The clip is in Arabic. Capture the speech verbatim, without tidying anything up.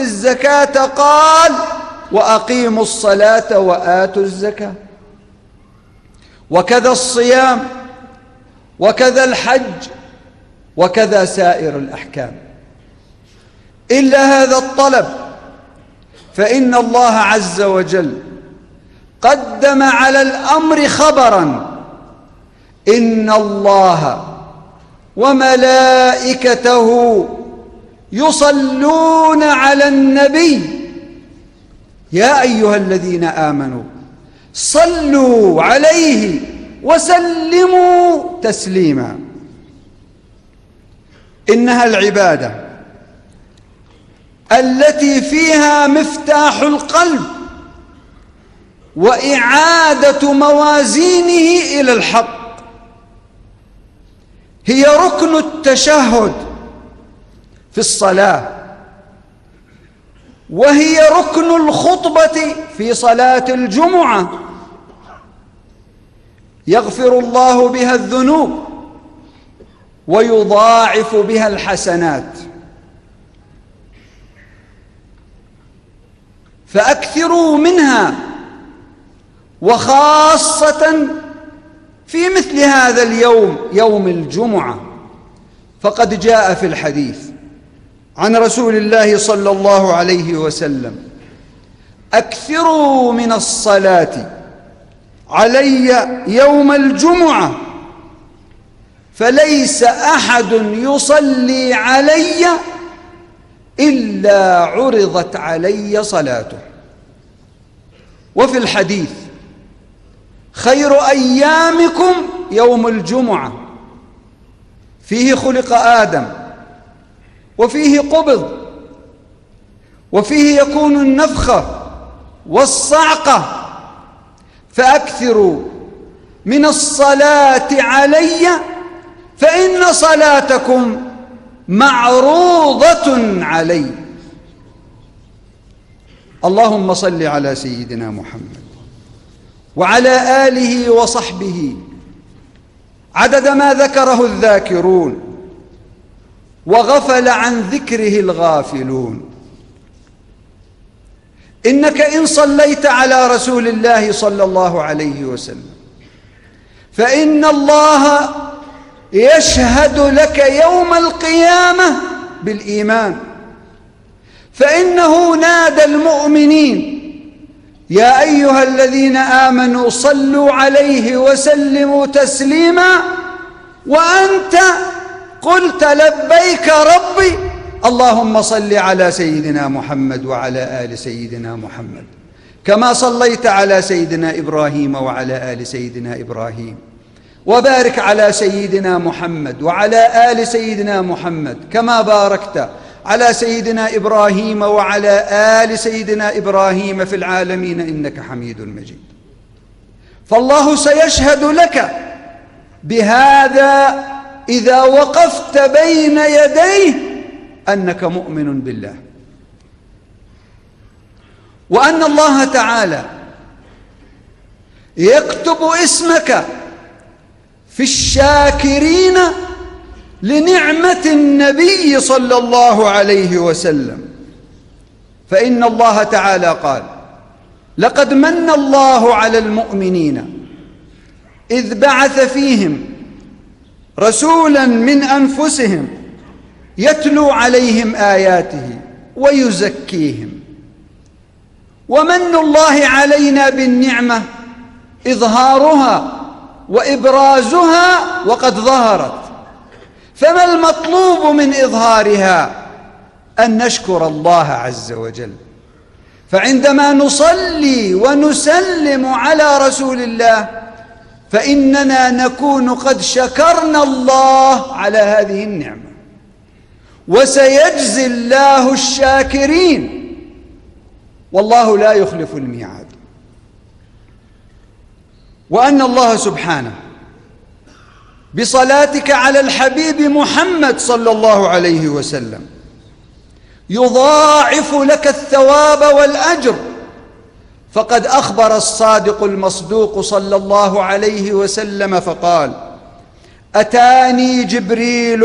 الزكاة قال وأقيموا الصلاة وآتوا الزكاة، وكذا الصيام، وكذا الحج، وكذا سائر الأحكام. إلا هذا الطلب فإن الله عز وجل قدم على الأمر خبرا: إن الله وملائكته يصلون على النبي يا أيها الذين آمنوا صلوا عليه وسلموا تسليما. إنها العبادة التي فيها مفتاح القلب وإعادة موازينه إلى الحق، هي ركن التشهد في الصلاة، وهي ركن الخطبة في صلاة الجمعة، يغفر الله بها الذنوب ويضاعف بها الحسنات. فأكثروا منها، وخاصة في مثل هذا اليوم يوم الجمعة، فقد جاء في الحديث عن رسول الله صلى الله عليه وسلم: أكثروا من الصلاة علي يوم الجمعة فليس أحد يصلي علي إلا عرضت علي صلاته. وفي الحديث: خير أيامكم يوم الجمعة، فيه خلق آدم، وفيه قبض، وفيه يكون النفخة والصعقة، فأكثروا من الصلاة علي فإن صلاتكم معروضة علي. اللهم صل على سيدنا محمد وعلى آله وصحبه عدد ما ذكره الذاكرون وغفل عن ذكره الغافلون. إنك إن صليت على رسول الله صلى الله عليه وسلم فإن الله يشهد لك يوم القيامة بالإيمان، فإنه نادى المؤمنين: يا أيها الذين آمنوا صلوا عليه وسلموا تسليما، وأنت قلت لبيك ربي، اللهم صل على سيدنا محمد وعلى آل سيدنا محمد كما صليت على سيدنا إبراهيم وعلى آل سيدنا إبراهيم، وبارك على سيدنا محمد وعلى آل سيدنا محمد كما باركت على سيدنا إبراهيم وعلى آل سيدنا إبراهيم في العالمين إنك حميد مجيد. فالله سيشهد لك بهذا إذا وقفت بين يديه أنك مؤمن بالله، وأن الله تعالى يكتب اسمك في الشاكرين لنعمة النبي صلى الله عليه وسلم. فإن الله تعالى قال: لقد من الله على المؤمنين إذ بعث فيهم رسولا من أنفسهم يتلو عليهم آياته ويزكيهم. ومن الله علينا بالنعمة إظهارها وإبرازها وقد ظهرت، فما المطلوب من إظهارها؟ أن نشكر الله عز وجل. فعندما نصلي ونسلم على رسول الله فإننا نكون قد شكرنا الله على هذه النعمة، وسيجزي الله الشاكرين، والله لا يخلف الميعاد. وأن الله سبحانه بصلاتك على الحبيب محمد صلى الله عليه وسلم يضاعف لك الثواب والأجر، فقد أخبر الصادق المصدوق صلى الله عليه وسلم فقال: أتاني جبريل